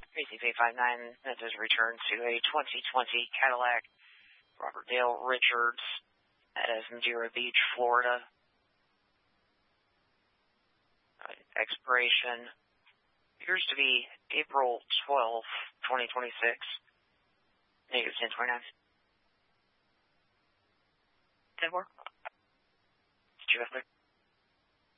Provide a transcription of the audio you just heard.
KCP59, that is returned to a 2020 Cadillac Robert Dale Richards at Madeira Beach, Florida. Expiration appears to be April 12th, 2026. Negative 1029. 10-4. Did you have there?